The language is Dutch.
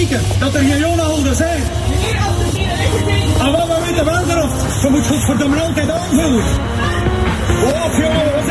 bedenken dat er geen jodenhouders zijn. En wat we weten wel erop, ze moet godverdomme altijd aanvoeren. Oh, jongen, wat